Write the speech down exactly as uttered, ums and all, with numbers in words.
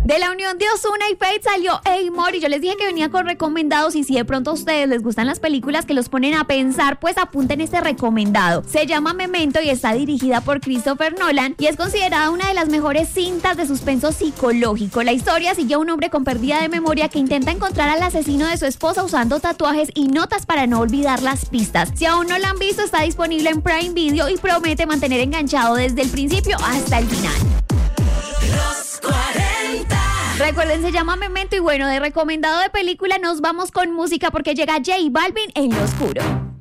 De la unión de Ozuna y Fate salió Amor y yo les dije que venía con recomendados y si de pronto a ustedes les gustan las películas que los ponen a pensar, pues apunten este recomendado. Se llama Memento y está dirigida por Christopher Nolan y es considerada una de las mejores cintas de suspenso psicológico. La historia sigue a un hombre con pérdida de memoria que intenta encontrar al asesino de su esposa usando tatuajes y notas para no olvidar las pistas. Si aún no la han visto, está disponible en Prime Video y promete mantener enganchado desde el principio hasta el final. Los cuarenta. Recuerden, se llama Memento y bueno, de recomendado de película nos vamos con música porque llega J Balvin en Lo Oscuro.